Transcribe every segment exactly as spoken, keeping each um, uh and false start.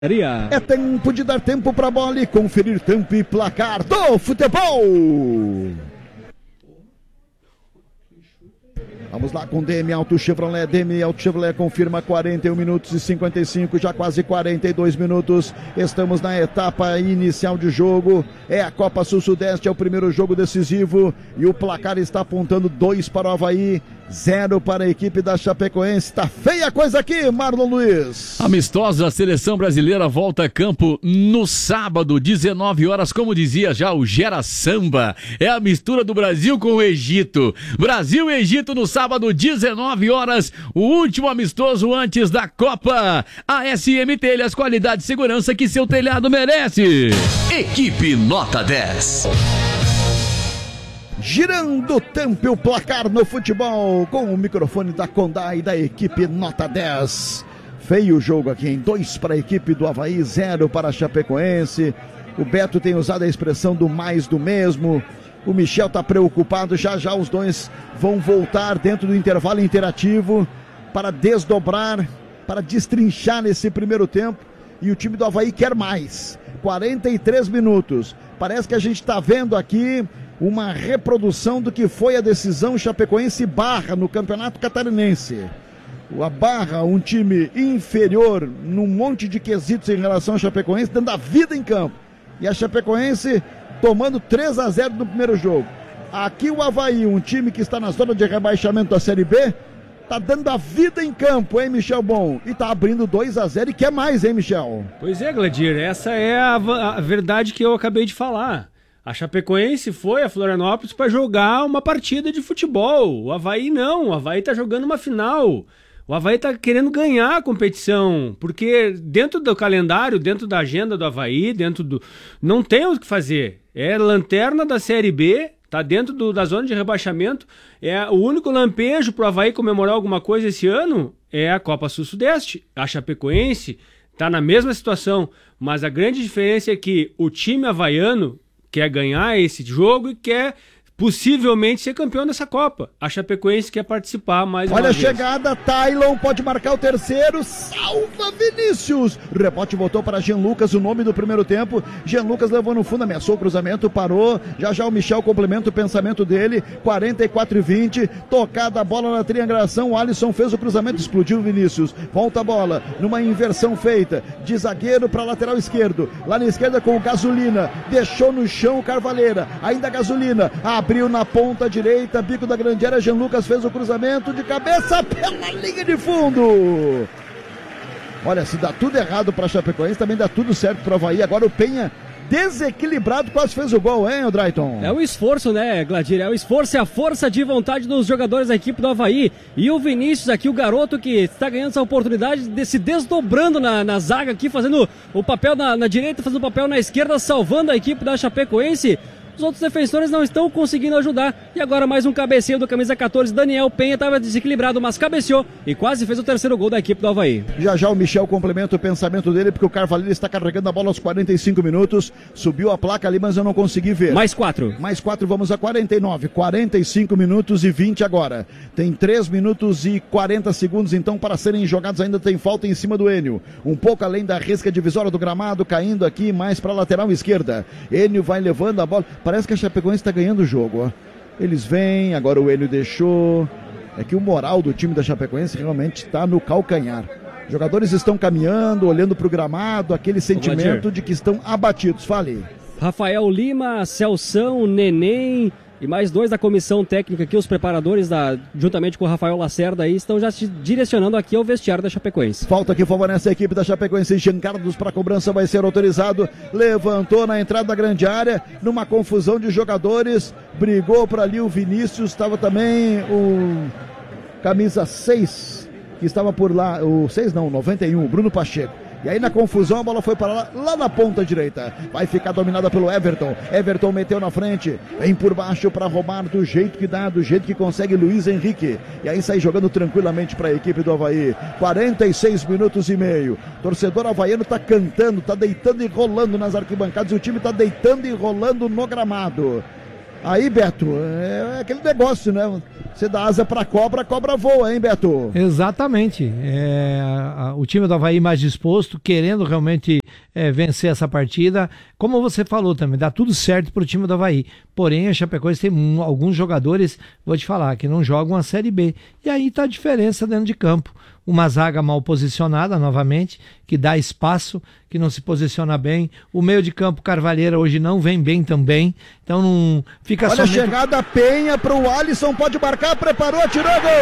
É tempo de dar tempo para a bola e conferir tempo e placar do futebol. Vamos lá com D M Auto Chevrolet. D M Auto Chevrolet confirma quarenta e um minutos e cinquenta e cinco, já quase quarenta e dois minutos. Estamos na etapa inicial de jogo. É a Copa Sul-Sudeste, é o primeiro jogo decisivo. E o placar está apontando dois para o Avaí, zero para a equipe da Chapecoense. Tá feia a coisa aqui, Marlon Luiz. Amistosa, a seleção brasileira volta a campo no sábado, dezenove horas, como dizia já o Gera Samba. É a mistura do Brasil com o Egito. Brasil e Egito no sábado, dezenove horas, o último amistoso antes da Copa. A S M Telhas, qualidade e segurança que seu telhado merece. Equipe Nota dez. Girando o tempo e o placar no futebol, com o microfone da Condá da equipe Nota dez. Feio o jogo aqui, em dois para a equipe do Avaí, zero para a Chapecoense. O Beto tem usado a expressão do mais do mesmo. O Michel está preocupado, já já os dois vão voltar dentro do intervalo interativo para desdobrar, para destrinchar nesse primeiro tempo. E o time do Avaí quer mais. quarenta e três minutos. Parece que a gente está vendo aqui uma reprodução do que foi a decisão Chapecoense Barra no Campeonato Catarinense. A Barra, um time inferior num monte de quesitos em relação ao Chapecoense, dando a vida em campo. E a Chapecoense tomando três a zero no primeiro jogo. Aqui o Avaí, um time que está na zona de rebaixamento da Série B, tá dando a vida em campo, hein, Michel Bom? E tá abrindo dois a zero e quer mais, hein, Michel? Pois é, Gladir, essa é a, a verdade que eu acabei de falar. A Chapecoense foi a Florianópolis para jogar uma partida de futebol. O Avaí não, o Avaí tá jogando uma final. O Avaí tá querendo ganhar a competição, porque dentro do calendário, dentro da agenda do Avaí, dentro do... não tem o que fazer. É lanterna da Série B, tá dentro do, da zona de rebaixamento. É o único lampejo pro Avaí comemorar alguma coisa esse ano é a Copa Sul-Sudeste. A Chapecoense tá na mesma situação, mas a grande diferença é que o time havaiano quer ganhar esse jogo e quer possivelmente ser campeão dessa Copa. A Chapecoense quer participar mais uma vez. Olha a chegada, Tailon pode marcar o terceiro, salva Vinícius. O rebote voltou para Jean Lucas, o nome do primeiro tempo. Jean Lucas levou no fundo, ameaçou o cruzamento, parou. Já já o Michel complementa o pensamento dele. quarenta e quatro e vinte, tocada a bola na triangulação. O Alisson fez o cruzamento, explodiu o Vinícius. Volta a bola, numa inversão feita de zagueiro para lateral esquerdo. Lá na esquerda com o Gasolina, deixou no chão o Carvalheira. Ainda Gasolina, abre abriu na ponta direita, bico da grande área, Jean Lucas fez o cruzamento de cabeça pela linha de fundo. Olha, se dá tudo errado para a Chapecoense, também dá tudo certo para o Avaí. Agora o Penha desequilibrado, quase fez o gol, hein, o Drayton? É o esforço, né, Gladir? É o esforço e a força de vontade dos jogadores da equipe do Avaí. E o Vinícius aqui, o garoto que está ganhando essa oportunidade de se desdobrando na, na zaga aqui, fazendo o papel na, na direita, fazendo o papel na esquerda, salvando a equipe da Chapecoense. Os outros defensores não estão conseguindo ajudar. E agora mais um cabeceio do camisa quatorze, Daniel Penha, estava desequilibrado, mas cabeceou e quase fez o terceiro gol da equipe do Avaí. Já já o Michel complementa o pensamento dele, porque o Carvalho está carregando a bola aos quarenta e cinco minutos. Subiu a placa ali, mas eu não consegui ver. Mais quatro. Mais quatro, vamos a quarenta e nove. quarenta e cinco minutos e vinte agora. Tem três minutos e quarenta segundos, então, para serem jogados. Ainda tem falta em cima do Enio. Um pouco além da risca divisória do gramado, caindo aqui mais para a lateral esquerda. Enio vai levando a bola. Parece que a Chapecoense está ganhando o jogo, ó. Eles vêm, agora o Enio deixou. É que o moral do time da Chapecoense realmente está no calcanhar. Os jogadores estão caminhando, olhando para o gramado, aquele sentimento de que estão abatidos. Fale. Rafael Lima, Celção, Neném e mais dois da comissão técnica aqui, os preparadores, da, juntamente com o Rafael Lacerda, aí, estão já se direcionando aqui ao vestiário da Chapecoense. Falta que favorece a equipe da Chapecoense. Jean Carlos para a cobrança vai ser autorizado. Levantou na entrada da grande área, numa confusão de jogadores. Brigou para ali o Vinícius, estava também o camisa seis, que estava por lá, o seis não, noventa e um, Bruno Pacheco. E aí na confusão a bola foi para lá, lá na ponta direita. Vai ficar dominada pelo Everton. Everton meteu na frente. Vem por baixo para roubar do jeito que dá, do jeito que consegue Luiz Henrique. E aí sai jogando tranquilamente para a equipe do Avaí. quarenta e seis minutos e meio. Torcedor havaiano está cantando, está deitando e rolando nas arquibancadas. E o time está deitando e rolando no gramado. Aí, Beto, é aquele negócio, né? Você dá asa pra cobra, a cobra voa, hein, Beto? Exatamente. É, a, a, o time do Avaí mais disposto, querendo realmente é, vencer essa partida. Como você falou também, dá tudo certo pro time do Avaí. Porém, a Chapecoense tem um, alguns jogadores, vou te falar, que não jogam a Série B. E aí tá a diferença dentro de campo. Uma zaga mal posicionada, novamente, que dá espaço, que não se posiciona bem. O meio de campo, Carvalheira, hoje não vem bem também. Então não fica só. Olha somente... a chegada, Penha pro Alisson, pode marcar, preparou, atirou, gol!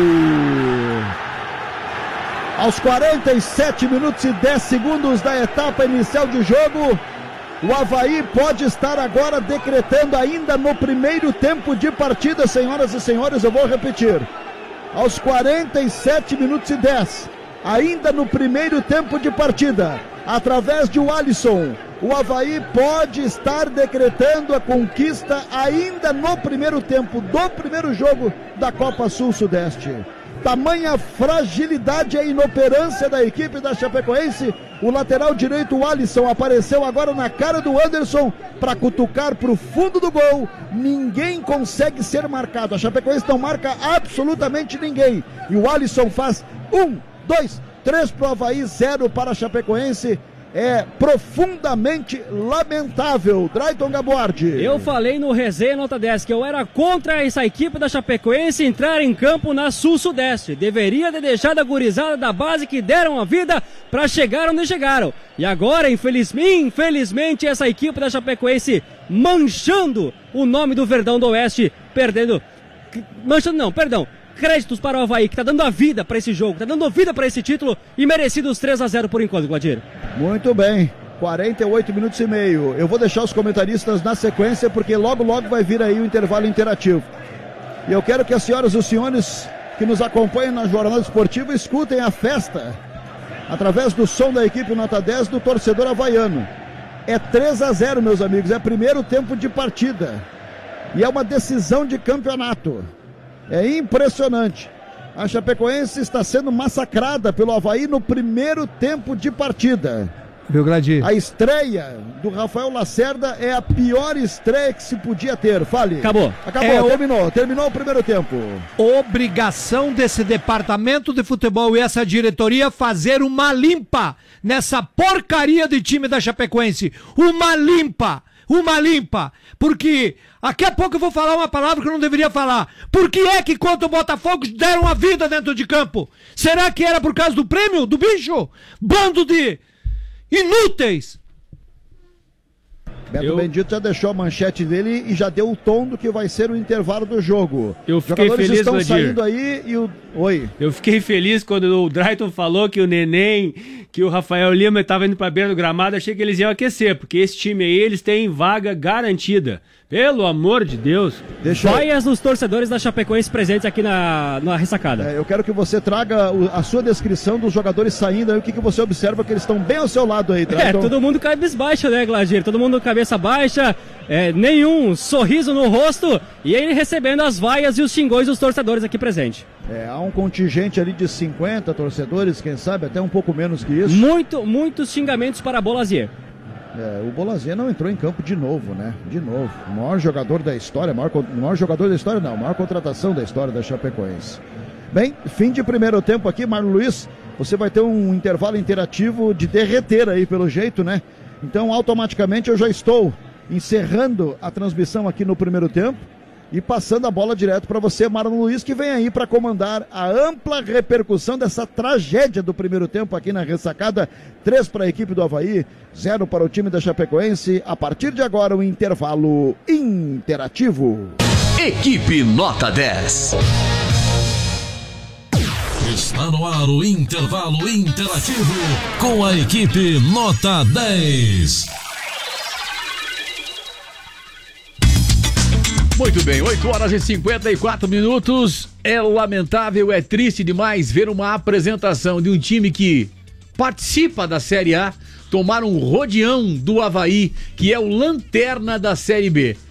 Aos quarenta e sete minutos e dez segundos da etapa inicial de jogo, o Avaí pode estar agora decretando ainda no primeiro tempo de partida, senhoras e senhores, eu vou repetir. Aos quarenta e sete minutos e dez, ainda no primeiro tempo de partida, através de o Alisson, o Avaí pode estar decretando a conquista ainda no primeiro tempo do primeiro jogo da Copa Sul-Sudeste. Tamanha fragilidade e inoperância da equipe da Chapecoense. O lateral direito, o Alisson, apareceu agora na cara do Anderson para cutucar para o fundo do gol. Ninguém consegue ser marcado. A Chapecoense não marca absolutamente ninguém. E o Alisson faz um, dois, três para o Avaí, zero para a Chapecoense. É profundamente lamentável. Drayton Gaboardi. Eu falei no Resenha Nota dez que eu era contra essa equipe da Chapecoense entrar em campo na Sul-Sudeste. Deveria ter deixado a gurizada da base que deram a vida para chegar onde chegaram. E agora, infelizmente, infelizmente, essa equipe da Chapecoense manchando o nome do Verdão do Oeste, perdendo... Manchando não, perdão. Créditos para o Avaí, que está dando a vida para esse jogo, está dando vida para esse título e merecidos três a zero por enquanto, Gladir. Muito bem, quarenta e oito minutos e meio. Eu vou deixar os comentaristas na sequência, porque logo, logo vai vir aí o intervalo interativo. E eu quero que as senhoras e os senhores que nos acompanham na Jornada Esportiva escutem a festa, através do som da equipe Nota dez do torcedor havaiano. É três a zero, meus amigos, é primeiro tempo de partida. E é uma decisão de campeonato. É impressionante. A Chapecoense está sendo massacrada pelo Avaí no primeiro tempo de partida. Viu, Gladir? A estreia do Rafael Lacerda é a pior estreia que se podia ter. Fale. Acabou. Acabou, é terminou. O... Terminou o primeiro tempo. Obrigação desse departamento de futebol e essa diretoria fazer uma limpa nessa porcaria de time da Chapecoense. Uma limpa. Uma limpa, porque daqui a pouco eu vou falar uma palavra que eu não deveria falar. Por que é que contra o Botafogo deram a vida dentro de campo? Será que era por causa do prêmio, do bicho? Bando de inúteis! Beto eu... Bendito já deixou a manchete dele e já deu o tom do que vai ser o intervalo do jogo. Eu fiquei Jogadores feliz, estão Gladir. saindo aí e o... Oi. Eu fiquei feliz quando o Drayton falou que o Neném, que o Rafael Lima estava indo para beira do gramado. Achei que eles iam aquecer, porque esse time aí, eles têm vaga garantida. Pelo amor de Deus. Deixa Vaias dos torcedores da Chapecoense presentes aqui na, na ressacada. É, eu quero que você traga o, a sua descrição dos jogadores saindo aí, o que, que você observa que eles estão bem ao seu lado aí, Drayton. É, todo mundo cabisbaixo, né, Gladir? Todo mundo cabeça baixa, é, nenhum sorriso no rosto, e ele recebendo as vaias e os xingões dos torcedores aqui presentes. É, há um contingente ali de cinquenta torcedores, quem sabe até um pouco menos que isso. Muito, muitos xingamentos para Bolazier. É, o Bolazier não entrou em campo de novo, né? De novo. O maior jogador da história, maior, maior jogador da história não, maior contratação da história da Chapecoense. Bem, fim de primeiro tempo aqui, Marlon Luiz, você vai ter um intervalo interativo de derreter aí pelo jeito, né? Então automaticamente eu já estou encerrando a transmissão aqui no primeiro tempo e passando a bola direto para você, Marlon Luiz, que vem aí para comandar a ampla repercussão dessa tragédia do primeiro tempo aqui na ressacada. Três para a equipe do Avaí, zero para o time da Chapecoense. A partir de agora, o intervalo interativo. Equipe Nota dez. Está no ar o intervalo interativo com a equipe Nota dez. Muito bem, oito horas e cinquenta e quatro minutos. É lamentável, é triste demais ver uma apresentação de um time que participa da Série A tomar um rodeão do Avaí, que é o lanterna da Série B.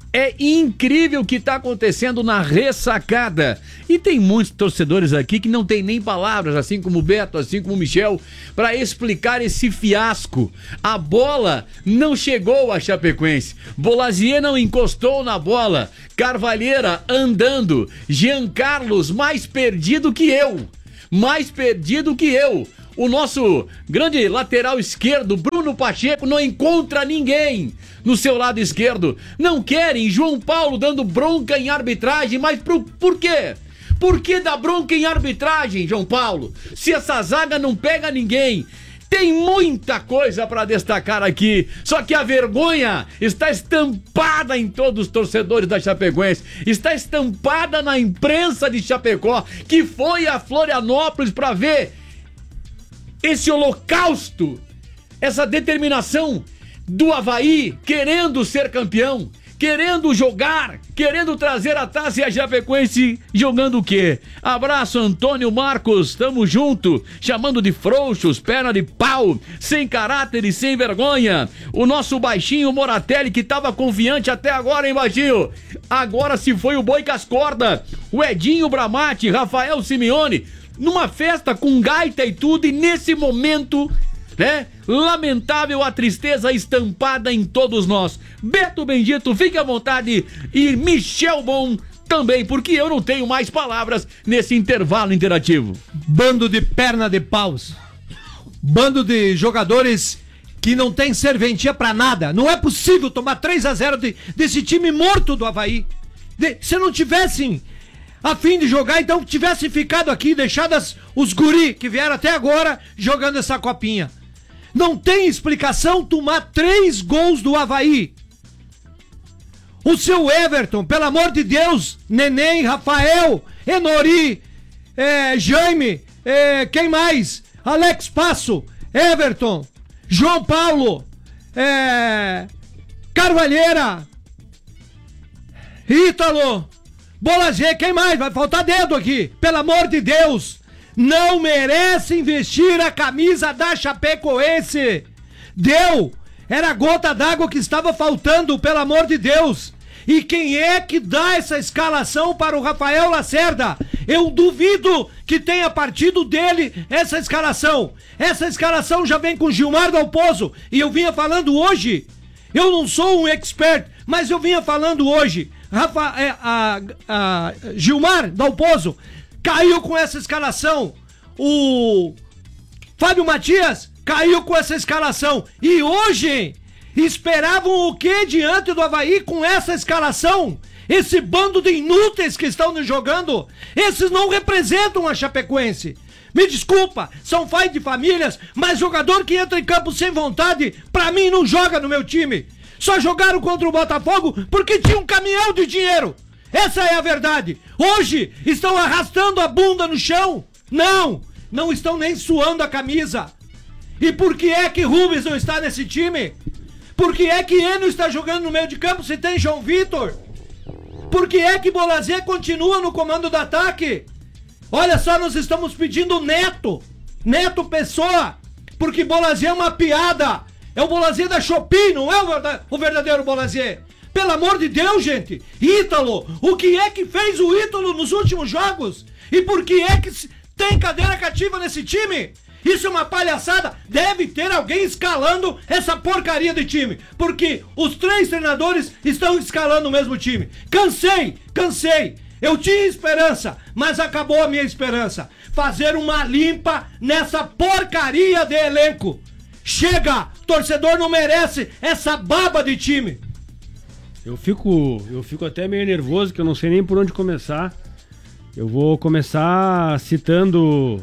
É incrível o que está acontecendo na ressacada. E tem muitos torcedores aqui que não tem nem palavras, assim como o Beto, assim como o Michel, para explicar esse fiasco. A bola não chegou a Chapecoense. Bolazier não encostou na bola. Carvalheira andando. Jean Carlos mais perdido que eu. Mais perdido que eu. O nosso grande lateral esquerdo, Bruno Pacheco, não encontra ninguém no seu lado esquerdo. Não querem João Paulo dando bronca em arbitragem, mas por, por quê? Por que dá bronca em arbitragem, João Paulo? Se essa zaga não pega ninguém. Tem muita coisa para destacar aqui, só que a vergonha está estampada em todos os torcedores da Chapecoense, está estampada na imprensa de Chapecó, que foi a Florianópolis para ver esse holocausto, essa determinação do Avaí querendo ser campeão, querendo jogar, querendo trazer a taça, e a Chapecoense jogando o quê? Abraço, Antônio Marcos, tamo junto, chamando de frouxos, perna de pau, sem caráter e sem vergonha. O nosso baixinho Moratelli, que tava confiante até agora, hein, baixinho? Agora se foi o boi com as cordas. O Edinho Bramati, Rafael Simeone, numa festa com gaita e tudo, e nesse momento, né, lamentável a tristeza estampada em todos nós. Beto Bendito, fique à vontade, e Michel Bom também, porque eu não tenho mais palavras nesse intervalo interativo. Bando de perna de paus. Bando de jogadores que não tem serventia pra nada. Não é possível tomar três a zero de, desse time morto do Avaí. De, se não tivessem a fim de jogar, então tivessem ficado aqui, deixadas os guri que vieram até agora jogando essa copinha. Não tem explicação tomar três gols do Avaí. O seu Everton, pelo amor de Deus, Neném, Rafael, Enori, é, Jaime, é, quem mais? Alex Passo, Everton, João Paulo, é, Carvalheira, Ítalo, Bolazier, quem mais? Vai faltar dedo aqui. Pelo amor de Deus. Não merece investir a camisa da Chapecoense. Deu. Era a gota d'água que estava faltando, pelo amor de Deus. E quem é que dá essa escalação para o Rafael Lacerda? Eu duvido que tenha partido dele essa escalação. Essa escalação já vem com Gilmar Dalpozo. E eu vinha falando hoje. Eu não sou um expert, mas eu vinha falando hoje. Rafa, é, a, a Gilmar Dalpozo caiu com essa escalação. O Fábio Matias caiu com essa escalação. E hoje esperavam o que diante do Avaí com essa escalação? Esse bando de inúteis que estão nos jogando, esses não representam a Chapecoense. Me desculpa, são pais de famílias, mas jogador que entra em campo sem vontade, pra mim não joga no meu time. Só jogaram contra o Botafogo porque tinha um caminhão de dinheiro. Essa é a verdade. Hoje estão arrastando a bunda no chão. Não, não estão nem suando a camisa. E por que é que Rubens não está nesse time? Por que é que Enio está jogando no meio de campo se tem João Vitor? Por que é que Bolazier continua no comando do ataque? Olha só, nós estamos pedindo Neto. Neto Pessoa. Porque Bolazier é uma piada. É o Bolazier da Shopee, não é o verdadeiro Bolazier. Pelo amor de Deus, gente. Ítalo, o que é que fez o Ítalo nos últimos jogos? E por que é que tem cadeira cativa nesse time? Isso é uma palhaçada. Deve ter alguém escalando essa porcaria de time. Porque os três treinadores estão escalando o mesmo time. Cansei, cansei. Eu tinha esperança, mas acabou a minha esperança. Fazer uma limpa nessa porcaria de elenco. Chega! Torcedor não merece essa baba de time. Eu fico, eu fico até meio nervoso, que eu não sei nem por onde começar. Eu vou começar citando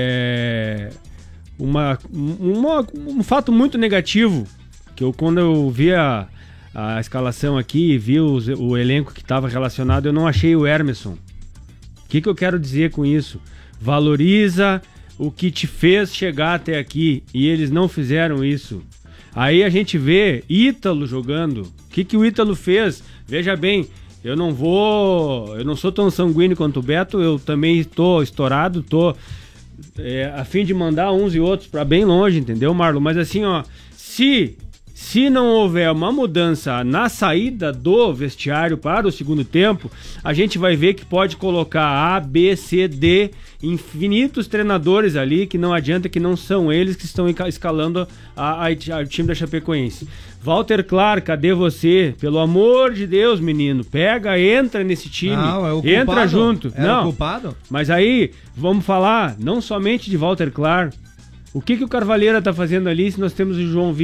é, uma, uma, um fato muito negativo, que eu, quando eu vi a, a escalação aqui e vi o, o elenco que estava relacionado, eu não achei o Hermeson. O que, que eu quero dizer com isso? Valoriza o que te fez chegar até aqui, e eles não fizeram isso. Aí a gente vê Ítalo jogando. O que, que o Ítalo fez? Veja bem, eu não vou... Eu não sou tão sanguíneo quanto o Beto, eu também estou estourado, estou é, a fim de mandar uns e outros para bem longe, entendeu, Marlon? Mas assim, ó, se Se não houver uma mudança na saída do vestiário para o segundo tempo, a gente vai ver que pode colocar A, B, C, D, infinitos treinadores ali, que não adianta, que não são eles que estão escalando a, a, a, o time da Chapecoense. Walter Clark, cadê você? Pelo amor de Deus, menino, pega, entra nesse time, não, é o entra culpado. junto. Era não, o culpado? Mas aí, vamos falar não somente de Walter Clark. O que, que o Carvalheira tá fazendo ali se nós temos o João Vitor?